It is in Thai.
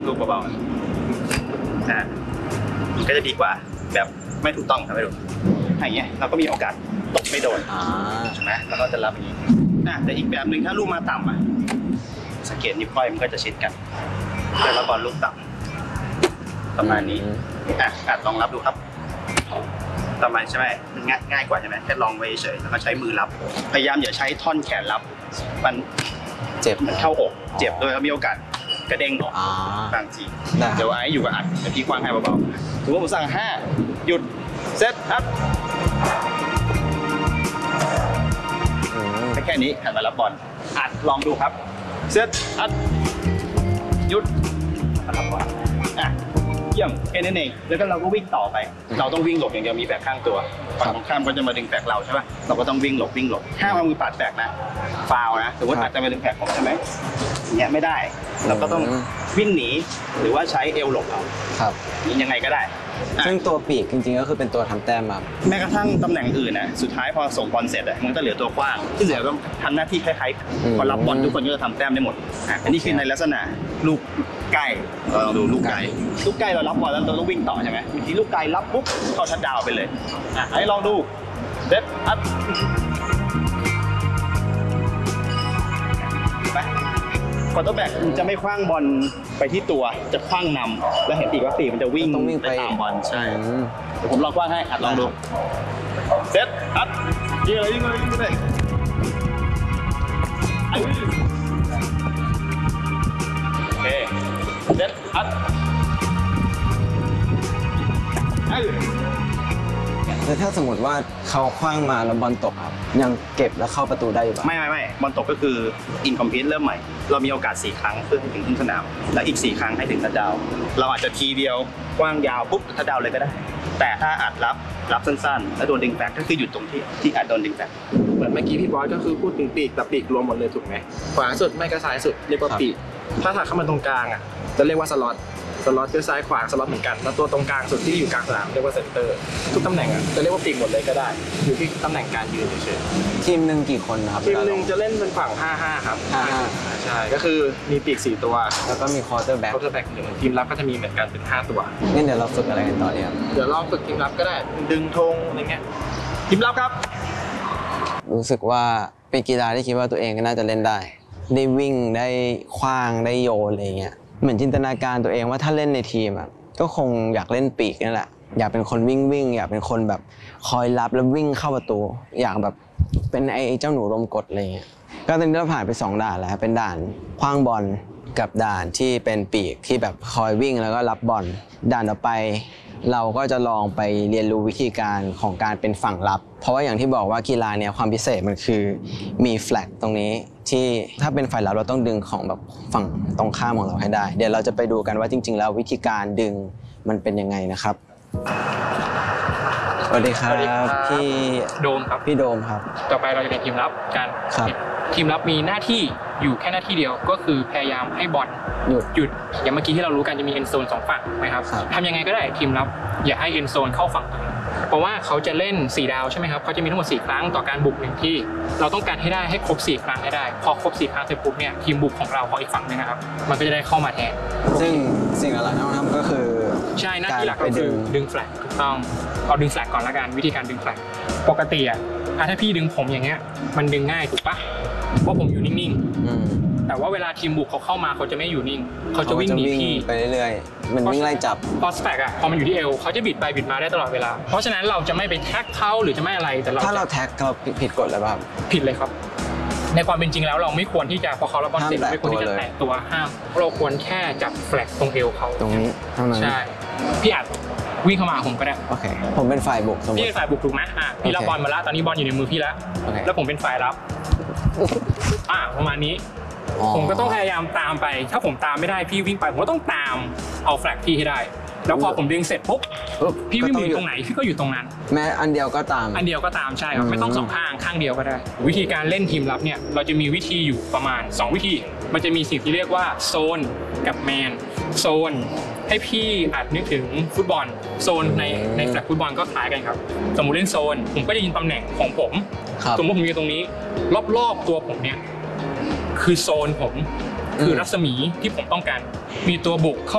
ลูกเบาๆมันก็จะดีกว่าแบบไม่ถูกต้องครับไม่ถูกอย่างเงี้ยเราก็มีโอกาสตกไม่โดนใช่ไหมแล้วก็จะรับอย่างนี้แต่อีกแบบหนึ่งถ้าลูกมาต่ำสังเกตนิ้วก้อยมันก็จะชิดกันแล้วบอลลูกต่ำประมาณนี้ลองรับดูครับประมาณใช่ไหมมันง่ายกว่าใช่ไหมแค่ลองไว้เฉยแล้วก็ใช้มือรับพยายามอย่าใช้ท่อนแขนรับมันเจ็บมันเข้าอกเจ็บด้วยแล้วมีโอกาสกระเด้งออกบางทีเดี๋ยวไอ้อยู่กับอัดเดี๋ยวพี่กว้างให้เบาๆถือว่าผมสั่ง5หยุดเซตอัพแค่นี้หันมารับบอลอัดลองดูครับเซตอัพหยุดรับบอลเยี่ยมแค่นั้นเองแล้วก็เราก็วิ่งต่อไปเราต้องวิ่งหลบอย่างเดียวมีแบกข้างตัวฝั่งตรงข้ามก็จะมาดึงแบกเราใช่ป่ะเราก็ต้องวิ่งหลบห้ามเอามือปัดแบกนะฟาวนะสมมติอาจจะมาดึงแบกผมใช่ไหมอย่างเงี้ยไม่ได้เราก็ต้องวิ่งหนีหรือว่าใช้เอวหลบเอาครับยังไงก็ได้ซึ่งตัวปีกจริงๆก็คือเป็นตัวทำแต้มครับแม้กระทั่งตำแหน่งอื่นนะสุดท้ายพอส่งบอลเสร็จมันก็เหลือตัวกว้างที่เหลือก็ทำหน้าที่คล้ายๆพอรับบอลทุกคนก็จะทำแต้มได้หมดอันนี้คือในลักษณะลูกไก่เราลองดูลูกไก่เรารับบอลแล้วเราต้องวิ่งต่อใช่ไหมบางทีลูกไก่รับปุ๊บเข้าชัดดาวไปเลยให้ลองดูเด็ดอัพไปคอร์เตอร์แบ็กจะไม่คว้างบอลไปที่ตัวจะคว้างนำแล้วเห็นปีกว่าปีกมันจะวิ่งไปตามบอลใช่เดี๋ยวผมลองคว้างให้ลองดูเซตอัพยิงเลยโอเคเซตอัพแล้วถ้าสมมติว่าเขาคว้างมาแล้วบอลตกครับยังเก็บแล้วเข้าประตูได้อยู่ป่ะไม่บอลตกก็คืออินคอมพลีทเริ่มใหม่เรามีโอกาส4ครั้งเพื่อให้ถึงครึ่งสนามและอีก4ครั้งให้ถึงทัชดาวน์เราอาจจะทีเดียวกว้างยาวปุ๊บทัชดาวน์เลยก็ได้แต่ถ้าอัดรับสั้นๆแล้วโดนดึงแบ็คก็คือหยุดตรงที่อัดโดนดึงแบ็คเหมือนเมื่อกี้พี่บอสก็คือพูดถึงปีกแต่ปีกรวมหมดเลยถูกไหมขวาสุดไม่ก็ซ้ายสุดเรียกว่าปีกถ้าถักเข้ามาตรงกลางจะเรียกว่าสล็อตคือซ้ายขวาสล็อตเหมือนกันแล้วตัวตรงกลางสุดที่อยู่กลางสนามเรียกว่าเซนเตอร์ทุกตำแหน่งจะเรียกว่าปีกหมดเลยก็ได้อยู่ที่ตำแหน่งการยืนเฉยๆทีมหนึ่งกี่คนครับทีมหนึ่งจะเล่นเป็นฝั่ง5-5ครับ5-5ใช่ก็คือมีปีก4ตัวแล้วก็มีควอเตอร์แบ็ก 1ทีมรับก็จะมีเหมือนกันเป็น5ตัวงั้นเดี๋ยวเราฝึกอะไรกันต่อดีครับเดี๋ยวเราฝึกทีมรับก็ได้ดึงธงอะไรเงี้ยทีมรับครับรู้สึกว่าเป็นกีฬาที่คิดว่าตัวเองก็น่าจะเล่นได้วิ่งได้คว้างได้โยนอะไรเงี้ยเหมือนจินตนาการตัวเองว่าถ้าเล่นในทีมก็คงอยากเล่นปีกนั่นแหละอยากเป็นคนวิ่งอยากเป็นคนแบบคอยรับแล้ววิ่งเข้าประตูอยากแบบเป็นไอ้เจ้าหนูลมกดอะไรเงี้ยก็ตอนนี้เราผ่านไป2ด่านแล้วเป็นด่านคว้างบอลกับด่านที่เป็นปีกที่แบบคอยวิ่งแล้วก็รับบอลด่านต่อไปเราก็จะลองไปเรียนรู้วิธีการของการเป็นฝั่งรับเพราะว่าอย่างที่บอกว่ากีฬาเนี่ยความพิเศษมันคือมีแฟลกตรงนี้ที่ถ้าเป็นฝ่ายรับเราต้องดึงของแบบฝั่งตรงข้ามของเราให้ได้เดี๋ยวเราจะไปดูกันว่าจริงๆแล้ววิธีการดึงมันเป็นยังไงนะครับสวัสดีครับพี่โดมครับพี่โดมครับต่อไปเราจะเป็นทีมรับกันทีมรับมีหน้าที่อยู่แค่หน้าที่เดียวก็คือพยายามให้บอลหยุดอย่างเมื่อกี้ที่เรารู้กันจะมีเอ็นโซน2ฝั่งนะครับทำยังไงก็ได้ทีมรับอย่าให้เอ็นโซนเข้าฝั่งเพราะว่าเขาจะเล่น4ดาวใช่ไหมครับเขาจะมีทั้งหมด4ครั้งต่อการบุก1ที่เราต้องการให้ได้ให้ครบ4ครั้งให้ได้พอครบ4ครั้งเสร็จปุ๊บเนี่ยทีมบุกของเราของอีกฝั่งนึงนะครับมันก็จะได้เข้ามาแทนซึ่งสิ่งหลักๆที่ต้องทำก็คือใช่หน้าที่หลักก็คือดึงแฟลกถูกต้องเอาดึงแฟลกก่อนละกันวิธีการดึงแฟลกปกติถ้าพี่ดึงผมอย่างเงี้ยมันดึงง่ายถูกปะเพราะผมอยู่นิ่งๆแต่ว่าเวลาทีมบุกเขาเข้ามาเขาจะไม่อยู่นิ่งเขาจะวิ่งหนีพี่ไปเรื่อยๆมันวิ่งไล่จับพอสแปกพอมันอยู่ที่เอวเขาจะบิดไปบิดมาได้ตลอดเวลาเพราะฉะนั้นเราจะไม่ไปแท็กเขาหรือจะไม่อะไรแต่ถ้าเราแท็กเราผิดกฎหรือเปล่าผิดเลยครับในความเป็นจริงแล้วเราไม่ควรที่จะพอเขารับบอลเสร็จไม่ควรที่จะแตะตัวห้ามเราควรแค่จับแฟลกตรงเอวเขาตรงนี้เท่านั้นใช่พี่อัดวิ่งเข้ามาผมก็ได้โอเคผมเป็นฝ่ายบุกพี่เป็นฝ่ายบุกถูกไหมพี่รับบอลมาแล้วตอนนี้บอลอยู่ในมือพี่แล้วแล้วผมเป็นฝ่ายรับประมาณนี้ผมก็ต้องพยายามตามไปถ้าผมตามไม่ได้พี่วิ่งไปผมก็ต้องตามเอาแฟลกพี่ให้ได้แล้วพอผมดึงเสร็จปุ๊บพี่วิ่งอยู่ตรงไหนพี่ก็อยู่ตรงนั้นแม้อันเดียวก็ตามใช่ครับไม่ต้อง2ข้างเดียวก็ได้วิธีการเล่นทีมรับเนี่ยเราจะมีวิธีอยู่ประมาณ2วิธีมันจะมีสิ่งที่เรียกว่าโซนกับแมนโซนให้พี่อาจนึกถึงฟุตบอลโซนในแฟลกฟุตบอลก็คล้ายกันครับสมมุติเล่นโซนผมก็จะยิงตำแหน่งของผมสมมติผมอยู่ตรงนี้รอบๆตัวผมเนี่ยคือโซนผมคือรัศมีที่ผมต้องการมีตัวบุกเข้า